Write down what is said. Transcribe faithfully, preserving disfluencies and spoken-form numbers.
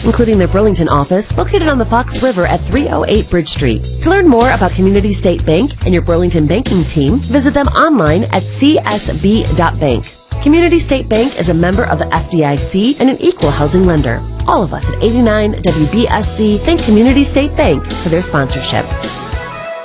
including their Burlington office located on the Fox River at three oh eight Bridge Street. To learn more about Community State Bank and your Burlington banking team, visit them online at c s b dot bank. Community State Bank is a member of the F D I C and an equal housing lender. All of us at eighty-nine W B S D thank Community State Bank for their sponsorship.